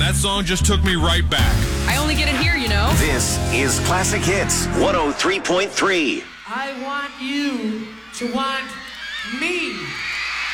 That song just took me right back. I only get it here, you know. This is Classic Hits 103.3. I want you to want me.